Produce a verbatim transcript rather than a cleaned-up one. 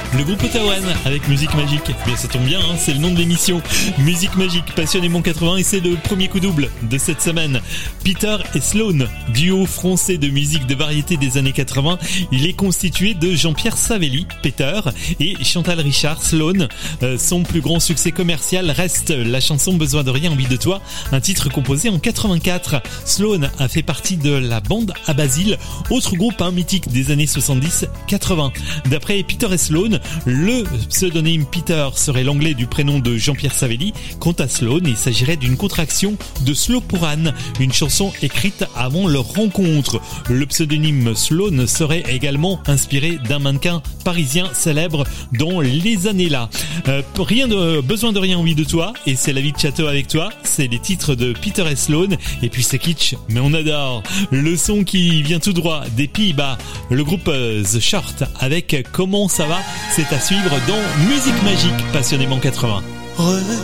Le groupe Otawan avec Musique Magique. Eh bien ça tombe bien, hein, c'est le nom de l'émission. Musique Magique, passionnément quatre-vingts, et c'est le premier coup double de cette semaine. Peter et Sloan, duo français de musique de variété des années quatre-vingts. Il est constitué de Jean-Pierre Savelli, Peter, et Chantal Richard, Sloan. Euh, son plus grand succès commercial reste la chanson Besoin de rien, envie de toi, un titre composé en quatre-vingt-quatre. Sloan a fait partie de la bande à Basile, autre groupe hein, mythique des années soixante-dix quatre-vingts. D'après Peter et Sloan, le pseudonyme Peter serait l'anglais du prénom de Jean-Pierre Savelli. Quant à Sloan, il s'agirait d'une contraction de Slow pour Anne, une chanson écrite avant leur rencontre. Le pseudonyme Sloan serait également inspiré d'un mannequin parisien célèbre dans les années là. Euh, rien de besoin de rien, envie de toi, et c'est la vie de château avec toi. C'est les titres de Peter et Sloan, et puis c'est kitsch, mais on adore. Le son qui vient tout droit des Pays-Bas, le groupe The Short avec Comment ça va, c'est à suivre dans Musique Magique, passionnément quatre-vingts. Regarde